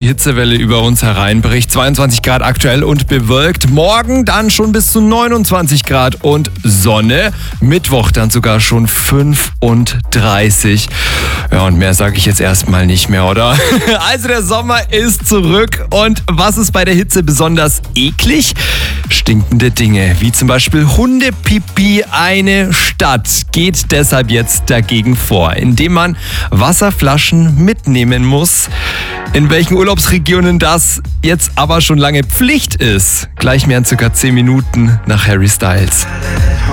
Hitzewelle über uns hereinbricht. 22 Grad aktuell und bewölkt. Morgen dann schon bis zu 29 Grad und Sonne. Mittwoch dann sogar schon 35. Ja, und mehr sage ich jetzt erstmal nicht mehr, oder? Also der Sommer ist zurück. Und was ist bei der Hitze besonders eklig? Stinkende Dinge, wie zum Beispiel Hundepipi. Eine Stadt geht deshalb jetzt dagegen vor, indem man Wasserflaschen mitnehmen muss. In welchen Urlaubsregionen das jetzt aber schon lange Pflicht ist, gleich mehr in circa 10 Minuten nach Harry Styles.